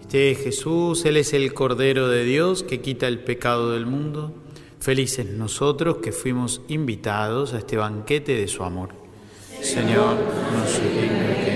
Este es Jesús, Él es el Cordero de Dios que quita el pecado del mundo. Felices nosotros que fuimos invitados a este banquete de su amor. Señor, no soy digno